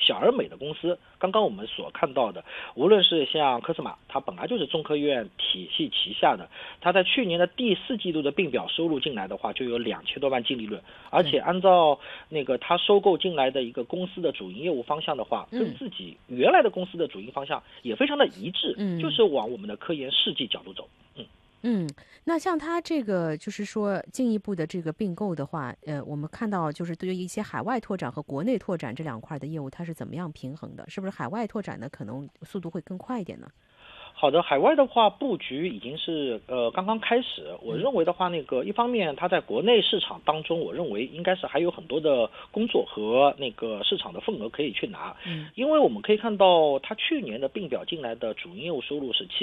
小而美的公司，刚刚我们所看到的，无论是像科斯玛，它本来就是中科院体系旗下的，它在去年的第4季度的并表收入进来的话，就有2000多万净利润，而且按照那个它收购进来的一个公司的主营业务方向的话，跟自己原来的公司的主营方向也非常的一致，就是往我们的科研试剂角度走。 那像它这个就是说进一步的这个并购的话，我们看到就是对于一些海外拓展和国内拓展这2块的业务，它是怎么样平衡的？是不是海外拓展呢可能速度会更快一点呢？ 好的，海外的话布局已经是刚刚开始。我认为的话，那个一方面它在国内市场当中，我认为应该是还有很多的工作和那个市场的份额可以去拿。因为我们可以看到它去年的并表进来的主营业务收入是